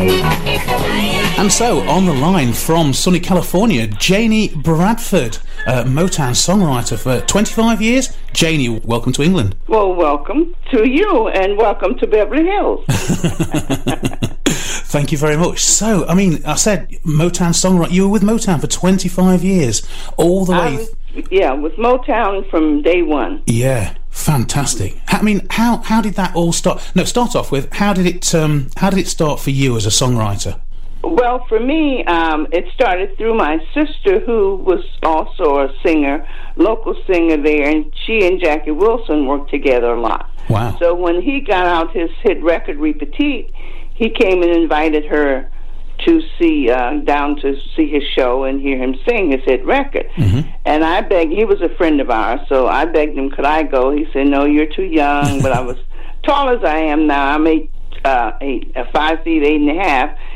And so, on the line from sunny California, Janie Bradford, Motown songwriter for 25 years. Janie, welcome to England. Well, welcome to you, and welcome to Beverly Hills. Thank you very much. So, I mean, I said Motown songwriter. You were with Motown for 25 years, all the way... with Motown from day one. Yeah, fantastic. I mean, how did that all start? No, start off with, how did it start for you as a songwriter? Well, for me, it started through my sister, who was also a singer, local singer there, and she and Jackie Wilson worked together a lot. Wow. So when he got out his hit record, Repeat, he came and invited her to see, down to see his show and hear him sing his hit record. Mm-hmm. And I begged, he was a friend of ours, so I begged him, could I go? He said, no, you're too young, but I was tall as I am now. I'm 5 feet 8.5.